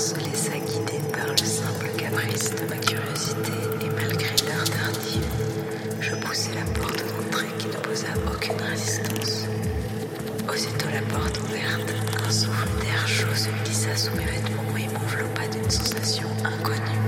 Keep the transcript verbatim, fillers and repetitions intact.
se laissa guider par le simple caprice de ma curiosité et malgré l'heure tardive, je poussai la porte d'entrée qui n'opposa aucune résistance. Aussitôt la porte ouverte, un souffle d'air chaud se glissa sous mes vêtements et m'enveloppa d'une sensation inconnue.